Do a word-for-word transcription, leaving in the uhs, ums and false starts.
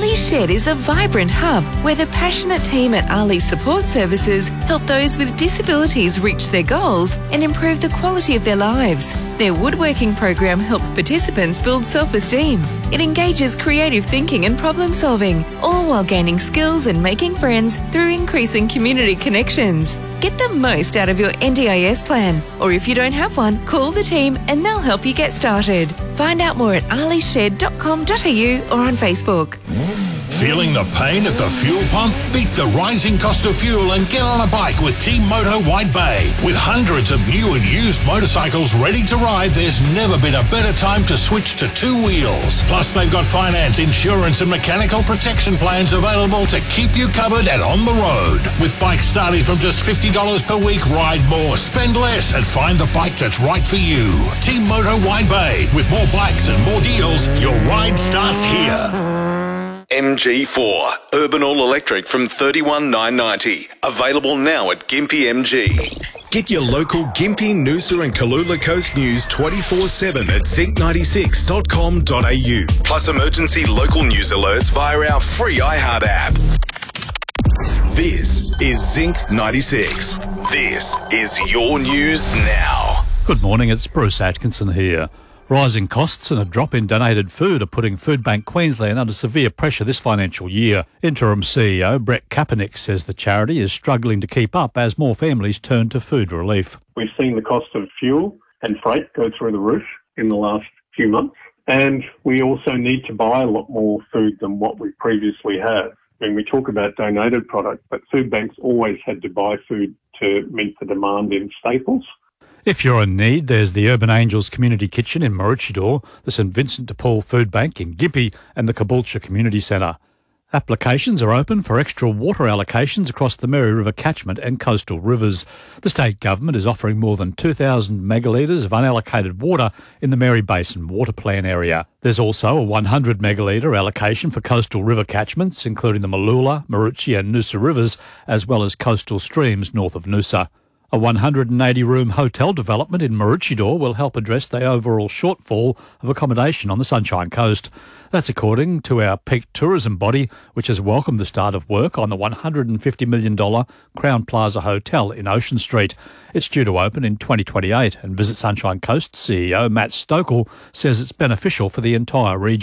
Ali Shed is a vibrant hub where the passionate team at Ali Support Services help those with disabilities reach their goals and improve the quality of their lives. Their woodworking program helps participants build self-esteem. It engages creative thinking and problem solving, all while gaining skills and making friends through increasing community connections. Get the most out of your N D I S plan, or if you don't have one, call the team and they'll help you get started. Find out more at ali shed dot com dot a u or on Facebook. Feeling the pain at the fuel pump? Beat the rising cost of fuel and get on a bike with Team Moto White Bay. With hundreds of new and used motorcycles ready to ride, there's never been a better time to switch to two wheels. Plus, they've got finance, insurance and mechanical protection plans available to keep you covered and on the road. With bikes starting from just fifty dollars per week, ride more, spend less and find the bike that's right for you. Team Moto White Bay. With more bikes and more deals, your ride starts here. M G four, Urban All Electric from thirty-one thousand nine hundred ninety. Available now at Gympie M G. Get your local Gympie, Noosa and Kalula Coast news twenty-four seven at zinc ninety-six dot com dot a u. Plus emergency local news alerts via our free iHeart app. This is Zinc ninety-six. This is your news now. Good morning, it's Bruce Atkinson here. Rising costs and a drop in donated food are putting Foodbank Queensland under severe pressure this financial year. Interim C E O Brett Kaepernick says the charity is struggling to keep up as more families turn to food relief. We've seen the cost of fuel and freight go through the roof in the last few months, and we also need to buy a lot more food than what we previously have. When we talk about donated product, but food banks always had to buy food to meet the demand in staples. If you're in need, there's the Urban Angels Community Kitchen in Maroochydore, the St Vincent de Paul Food Bank in Gympie and the Caboolture Community Centre. Applications are open for extra water allocations across the Mary River catchment and coastal rivers. The state government is offering more than two thousand megalitres of unallocated water in the Mary Basin Water Plan area. There's also a one hundred megalitre allocation for coastal river catchments, including the Mooloolah, Maroochy and Noosa rivers, as well as coastal streams north of Noosa. A one hundred eighty room hotel development in Maroochydore will help address the overall shortfall of accommodation on the Sunshine Coast. That's according to our peak tourism body, which has welcomed the start of work on the one hundred fifty million dollars Crown Plaza Hotel in Ocean Street. It's due to open in twenty twenty-eight, and Visit Sunshine Coast C E O Matt Stokel says it's beneficial for the entire region.